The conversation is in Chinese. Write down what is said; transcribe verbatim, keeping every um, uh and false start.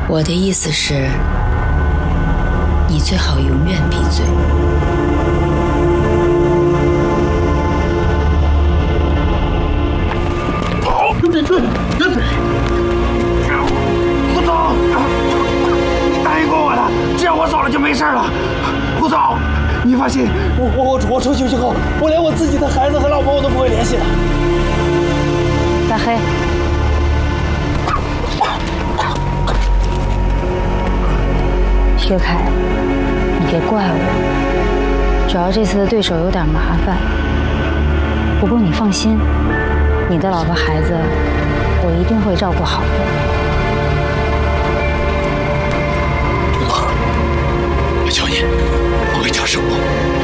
我的意思是，你最好永远闭嘴。 闭嘴！闭嘴！胡总，你答应过我了，只要我走了就没事了。胡总，你放心，我我我出去之后，我连我自己的孩子和老婆我都不会联系的。 大黑。 薛凯，你别怪我，主要这次的对手有点麻烦。不过你放心，你的老婆孩子，我一定会照顾好的。 胡总，我求你，我会调试我。